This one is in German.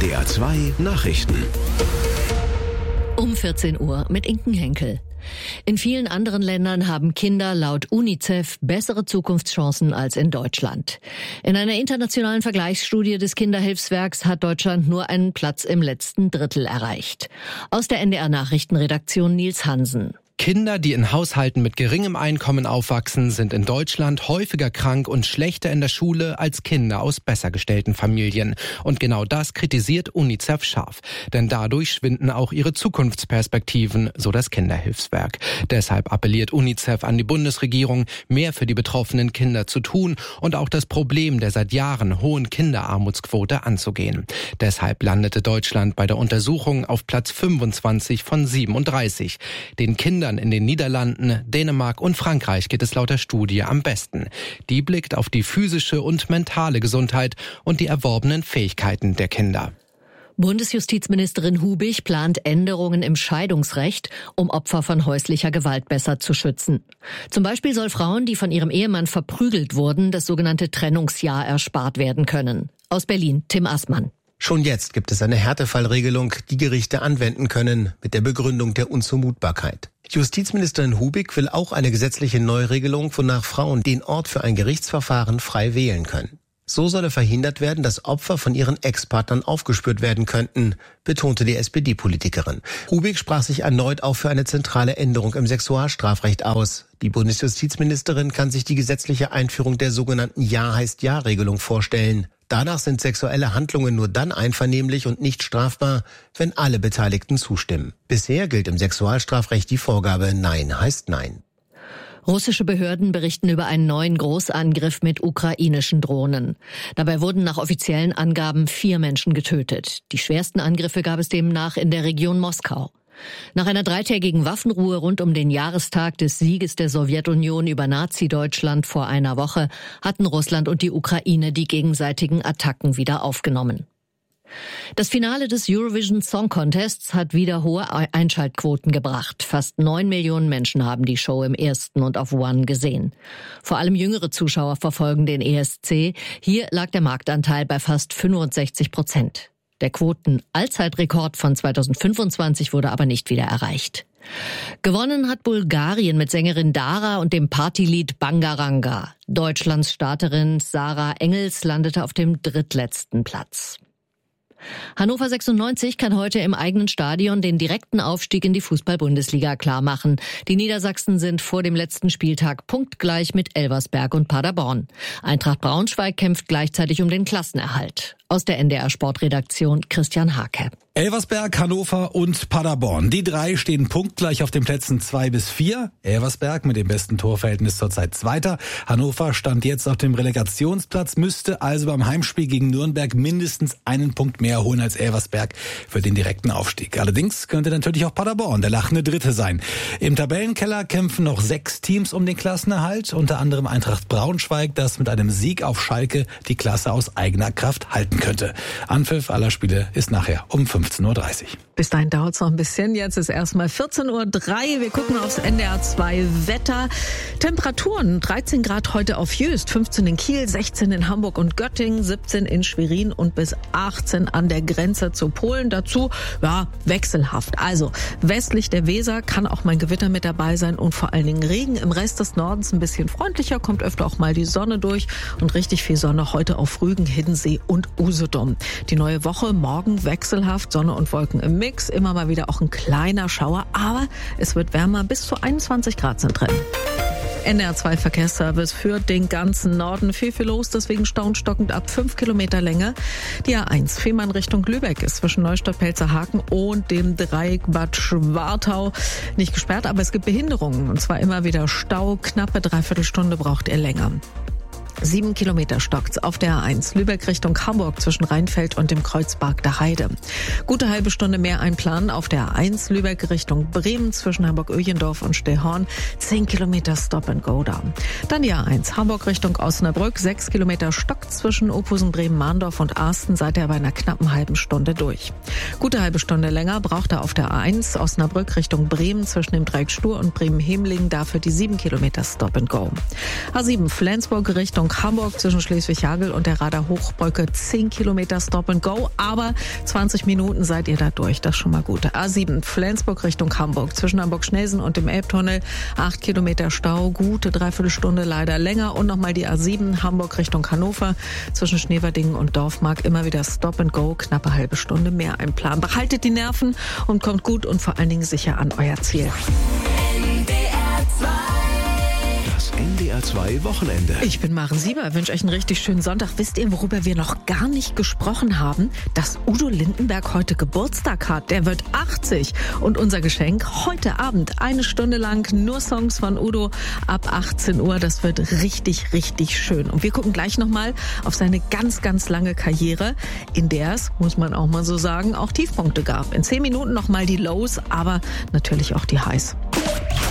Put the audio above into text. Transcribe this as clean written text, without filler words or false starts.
NDR 2 Nachrichten. Um 14 Uhr mit Inken Henkel. In vielen anderen Ländern haben Kinder laut UNICEF bessere Zukunftschancen als in Deutschland. In einer internationalen Vergleichsstudie des Kinderhilfswerks hat Deutschland nur einen Platz im letzten Drittel erreicht. Aus der NDR-Nachrichtenredaktion Nils Hansen. Kinder, die in Haushalten mit geringem Einkommen aufwachsen, sind in Deutschland häufiger krank und schlechter in der Schule als Kinder aus besser gestellten Familien. Und genau das kritisiert UNICEF scharf. Denn dadurch schwinden auch ihre Zukunftsperspektiven, so das Kinderhilfswerk. Deshalb appelliert UNICEF an die Bundesregierung, mehr für die betroffenen Kinder zu tun und auch das Problem der seit Jahren hohen Kinderarmutsquote anzugehen. Deshalb landete Deutschland bei der Untersuchung auf Platz 25 von 37. Den Kindern in den Niederlanden, Dänemark und Frankreich geht es laut der Studie am besten. Die blickt auf die physische und mentale Gesundheit und die erworbenen Fähigkeiten der Kinder. Bundesjustizministerin Hubig plant Änderungen im Scheidungsrecht, um Opfer von häuslicher Gewalt besser zu schützen. Zum Beispiel soll Frauen, die von ihrem Ehemann verprügelt wurden, das sogenannte Trennungsjahr erspart werden können. Aus Berlin, Tim Assmann. Schon jetzt gibt es eine Härtefallregelung, die Gerichte anwenden können, mit der Begründung der Unzumutbarkeit. Justizministerin Hubig will auch eine gesetzliche Neuregelung, wonach Frauen den Ort für ein Gerichtsverfahren frei wählen können. So solle verhindert werden, dass Opfer von ihren Ex-Partnern aufgespürt werden könnten, betonte die SPD-Politikerin. Hubig sprach sich erneut auch für eine zentrale Änderung im Sexualstrafrecht aus. Die Bundesjustizministerin kann sich die gesetzliche Einführung der sogenannten Ja heißt Ja-Regelung vorstellen. Danach sind sexuelle Handlungen nur dann einvernehmlich und nicht strafbar, wenn alle Beteiligten zustimmen. Bisher gilt im Sexualstrafrecht die Vorgabe Nein heißt Nein. Russische Behörden berichten über einen neuen Großangriff mit ukrainischen Drohnen. Dabei wurden nach offiziellen Angaben 4 Menschen getötet. Die schwersten Angriffe gab es demnach in der Region Moskau. Nach einer 3-tägigen Waffenruhe rund um den Jahrestag des Sieges der Sowjetunion über Nazi-Deutschland vor einer Woche hatten Russland und die Ukraine die gegenseitigen Attacken wieder aufgenommen. Das Finale des Eurovision Song Contests hat wieder hohe Einschaltquoten gebracht. Fast 9 Millionen Menschen haben die Show im ersten und auf One gesehen. Vor allem jüngere Zuschauer verfolgen den ESC. Hier lag der Marktanteil bei fast 65%. Der Quoten-Allzeitrekord von 2025 wurde aber nicht wieder erreicht. Gewonnen hat Bulgarien mit Sängerin Dara und dem Partylied Bangaranga. Deutschlands Starterin Sarah Engels landete auf dem drittletzten Platz. Hannover 96 kann heute im eigenen Stadion den direkten Aufstieg in die Fußball-Bundesliga klarmachen. Die Niedersachsen sind vor dem letzten Spieltag punktgleich mit Elversberg und Paderborn. Eintracht Braunschweig kämpft gleichzeitig um den Klassenerhalt. Aus der NDR-Sportredaktion Christian Hake. Elversberg, Hannover und Paderborn. Die 3 stehen punktgleich auf den Plätzen 2 bis 4. Elversberg mit dem besten Torverhältnis zurzeit Zweiter. Hannover stand jetzt auf dem Relegationsplatz, müsste also beim Heimspiel gegen Nürnberg mindestens einen Punkt mehr holen als Elversberg für den direkten Aufstieg. Allerdings könnte natürlich auch Paderborn der lachende Dritte sein. Im Tabellenkeller kämpfen noch 6 Teams um den Klassenerhalt, unter anderem Eintracht Braunschweig, das mit einem Sieg auf Schalke die Klasse aus eigener Kraft halten könnte. Anpfiff aller Spiele ist nachher um 15:30 Uhr. Bis dahin dauert es noch ein bisschen. Jetzt ist erstmal 14:03 Uhr. Wir gucken aufs NDR 2 Wetter. Temperaturen 13 Grad heute auf Jöst, 15 in Kiel, 16 in Hamburg und Göttingen, 17 in Schwerin und bis 18 an der Grenze zu Polen. Dazu, wechselhaft. Also westlich der Weser kann auch mal ein Gewitter mit dabei sein und vor allen Dingen Regen. Im Rest des Nordens ein bisschen freundlicher, kommt öfter auch mal die Sonne durch und richtig viel Sonne heute auf Rügen, Hiddensee und Usedom. Die neue Woche morgen wechselhaft, Sonne und Wolken im Mix, immer mal wieder auch ein kleiner Schauer, aber es wird wärmer, bis zu 21 Grad sind drin. NDR 2 Verkehrsservice für den ganzen Norden. Viel los, deswegen staunstockend ab 5 Kilometer Länge. Die A1 Fehmarn Richtung Lübeck ist zwischen Neustadt-Pelzerhaken und dem Dreieck Bad Schwartau nicht gesperrt, aber es gibt Behinderungen und zwar immer wieder Stau. Knappe Dreiviertelstunde braucht ihr länger. 7 Kilometer stockt's auf der A1 Lübeck Richtung Hamburg zwischen Rheinfeld und dem Kreuzberg der Heide. Gute halbe Stunde mehr einplanen auf der A1 Lübeck Richtung Bremen zwischen Hamburg-Öjendorf und Stehorn. 10 Kilometer Stop and Go da. Dann die A1 Hamburg Richtung Osnabrück. 6 Kilometer stockt zwischen Ophusen, Bremen, Mahndorf und Arsten. Seid ihr bei einer knappen halben Stunde durch. Gute halbe Stunde länger braucht er auf der A1 Osnabrück Richtung Bremen zwischen dem Dreieck Stur und Bremen-Hemlingen. Dafür die 7 Kilometer Stop and Go. A7 Flensburg Richtung Richtung Hamburg zwischen Schleswig-Hagel und der Rader Hochbrücke 10 Kilometer Stop and Go, aber 20 Minuten seid ihr da durch, das ist schon mal gut. A7 Flensburg Richtung Hamburg zwischen Hamburg-Schnelsen und dem Elbtunnel 8 Kilometer Stau, gute Dreiviertelstunde leider länger und nochmal die A7 Hamburg Richtung Hannover zwischen Schneverdingen und Dorfmark immer wieder Stop and Go, knappe halbe Stunde mehr einplanen. Behaltet die Nerven und kommt gut und vor allen Dingen sicher an euer Ziel. NDR 2 Wochenende. Ich bin Maren Sieber, wünsche euch einen richtig schönen Sonntag. Wisst ihr, worüber wir noch gar nicht gesprochen haben? Dass Udo Lindenberg heute Geburtstag hat. Der wird 80. Und unser Geschenk heute Abend 1 Stunde lang nur Songs von Udo ab 18 Uhr. Das wird richtig, richtig schön. Und wir gucken gleich nochmal auf seine ganz, ganz lange Karriere, in der es, muss man auch mal so sagen, auch Tiefpunkte gab. In 10 Minuten nochmal die Lows, aber natürlich auch die Highs.